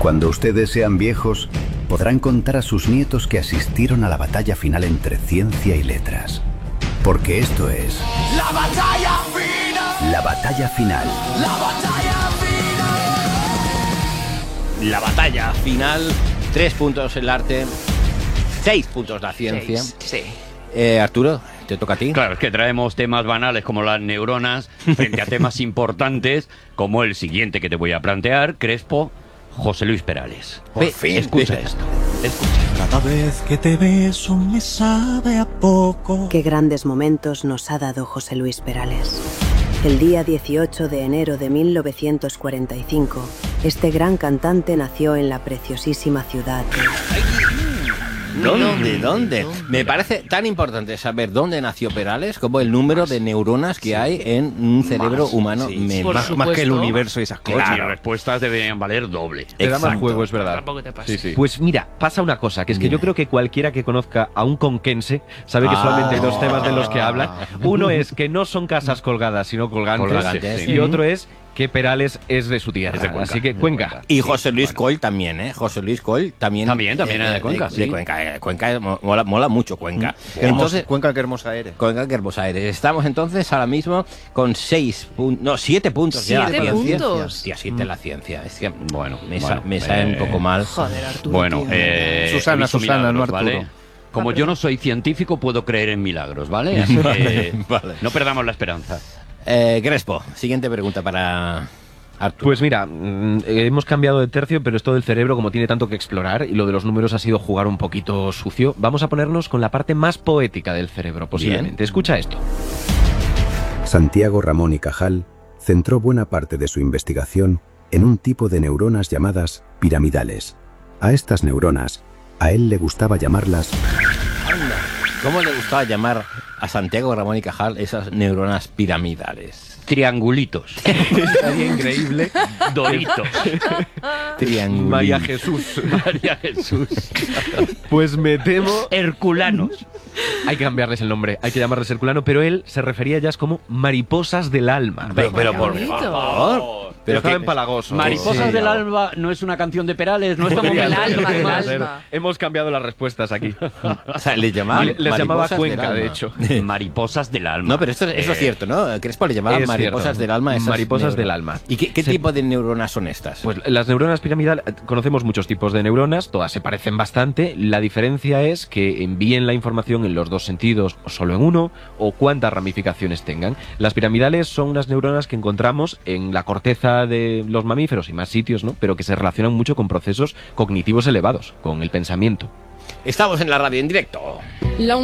Cuando ustedes sean viejos, podrán contar a sus nietos que asistieron a la batalla final entre ciencia y letras. Porque esto es... ¡La batalla final! La batalla final. La batalla final. La batalla final. 3 puntos el arte, 6 puntos la ciencia. 6, sí. Arturo, te toca a ti. Claro, es que traemos temas banales como las neuronas frente a temas importantes como el siguiente que te voy a plantear, Crespo, José Luis Perales. Por fin. Escucha esto. Escucha. Cada vez que te beso me sabe a poco. Qué grandes momentos nos ha dado José Luis Perales. El día 18 de enero de 1945, este gran cantante nació en la preciosísima ciudad de... ¿Dónde? Me parece tan importante saber dónde nació Perales como el número de neuronas que hay en un cerebro humano. Más que el universo y esas cosas. Las respuestas deberían valer doble. Te da más juego, es verdad. Tampoco te pases. Sí. Pues mira, pasa una cosa, que es que yo creo que cualquiera que conozca a un conquense sabe que solamente hay dos temas de los que hablan. Uno es que no son casas colgadas, sino colgantes. Sí. Y otro es que Perales es de su tierra. Es de Cuenca. Así que Cuenca. Y José Luis Coll también, ¿eh? José Luis Coll también. También es de Cuenca, De sí. Cuenca. Cuenca mola mucho Cuenca. Entonces, Cuenca, qué hermosa eres. Cuenca, qué hermosa eres. Estamos entonces ahora mismo con 7 puntos ya. 7 puntos. Hostia, 7 la ciencia. Es que, Bueno, me sabe un poco mal. Joder, Arturo. Bueno, tío. he Susana, visto no milagros, Arturo. ¿vale? Como yo no soy científico, puedo creer en milagros, ¿vale? Así que Vale. no perdamos la esperanza. Crespo, siguiente pregunta para Arturo. Pues mira, hemos cambiado de tercio, pero esto del cerebro, como tiene tanto que explorar, y lo de los números ha sido jugar un poquito sucio, vamos a ponernos con la parte más poética del cerebro, posiblemente. Bien. Escucha esto. Santiago Ramón y Cajal centró buena parte de su investigación en un tipo de neuronas llamadas piramidales. A estas neuronas, a él le gustaba llamarlas... Anda, ¿cómo le gustaba llamar a Santiago Ramón y Cajal esas neuronas piramidales? Triangulitos. Estaría increíble. Doritos. Triangulitos. María Jesús. María Jesús. Pues me temo... Herculanos. Hay que cambiarles el nombre, hay que llamarles Herculano, pero él se refería a ellas como mariposas del alma. Pero por bonito. favor. Pero estaba que- empalagoso. Mariposas Sí. del alba no es una canción de Perales, no estamos Del alma, del Podría ser. alma. Hemos cambiado las respuestas aquí. O sea, les llamaba Les llamaba mariposas Cuenca, del de alma. hecho. Mariposas del alma. No, pero eso es cierto, ¿no? Crespo le llamaba Es mariposas cierto. del alma. Esas Mariposas neuronas. del alma. ¿Y qué Sí. tipo de neuronas son estas? Pues las neuronas piramidales, conocemos muchos tipos de neuronas, todas se parecen bastante. La diferencia es que envíen la información en los dos sentidos o solo en uno, o cuántas ramificaciones tengan. Las piramidales son unas neuronas que encontramos en la corteza de los mamíferos y más sitios, ¿no? Pero que se relacionan mucho con procesos cognitivos elevados, con el pensamiento. Estamos en la radio en directo. La